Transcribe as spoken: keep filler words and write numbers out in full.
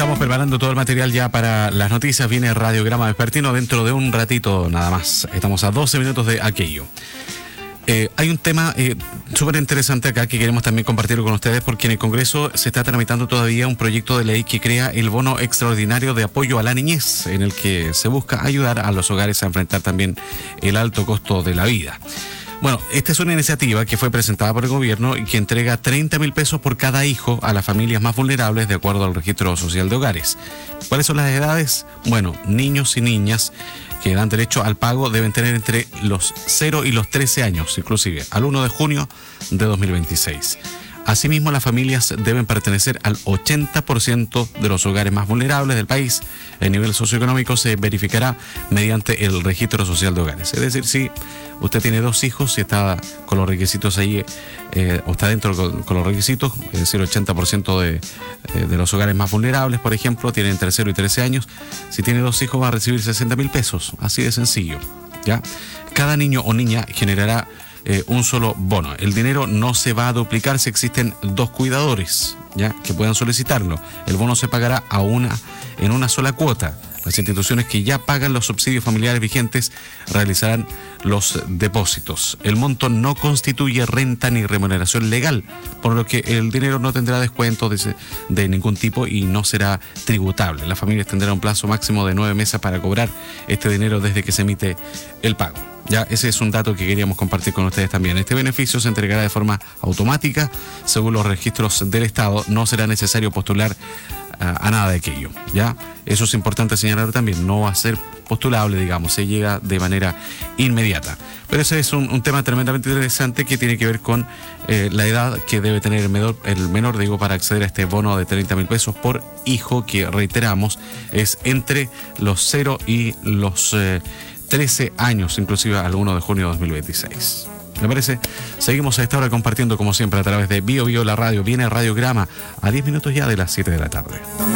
estamos preparando todo el material ya para las noticias. Viene Radiograma Vespertino dentro de un ratito nada más. Estamos a doce minutos de aquello. Eh, hay un tema eh, súper interesante acá que queremos también compartirlo con ustedes, porque en el Congreso se está tramitando todavía un proyecto de ley que crea el bono extraordinario de apoyo a la niñez, en el que se busca ayudar a los hogares a enfrentar también el alto costo de la vida. Bueno, esta es una iniciativa que fue presentada por el gobierno y que entrega treinta mil pesos por cada hijo a las familias más vulnerables de acuerdo al registro social de hogares. ¿Cuáles son las edades? Bueno, niños y niñas que dan derecho al pago deben tener entre los cero y los trece años, inclusive al uno de junio de dos mil veintiséis. Asimismo, las familias deben pertenecer al ochenta por ciento de los hogares más vulnerables del país. El nivel socioeconómico se verificará mediante el registro social de hogares. Es decir, si usted tiene dos hijos y está con los requisitos ahí, eh, o está dentro con, con los requisitos, es decir, ochenta por ciento de, eh, de los hogares más vulnerables, por ejemplo, tienen entre cero y trece años. Si tiene dos hijos va a recibir sesenta mil pesos, así de sencillo, ¿ya? Cada niño o niña generará Eh, un solo bono. El dinero no se va a duplicar si existen dos cuidadores, ya, que puedan solicitarlo. El bono se pagará a una, en una sola cuota. Las instituciones que ya pagan los subsidios familiares vigentes realizarán los depósitos. El monto no constituye renta ni remuneración legal, por lo que el dinero no tendrá descuento de, de ningún tipo y no será tributable. Las familias tendrán un plazo máximo de nueve meses para cobrar este dinero desde que se emite el pago. Ya, ese es un dato que queríamos compartir con ustedes también. Este beneficio se entregará de forma automática. Según los registros del Estado, no será necesario postular a, a nada de aquello, ¿ya? Eso es importante señalar también, no va a ser postulable, digamos, se llega de manera inmediata. Pero ese es un, un tema tremendamente interesante que tiene que ver con eh, la edad que debe tener el menor, el menor, digo, para acceder a este bono de treinta mil pesos por hijo, que reiteramos, es entre los cero y los eh, trece años, inclusive al uno de junio de dos mil veintiséis. ¿Me parece? Seguimos a esta hora compartiendo como siempre a través de Bio Bio la radio. Viene Radiograma a diez minutos ya de las siete de la tarde.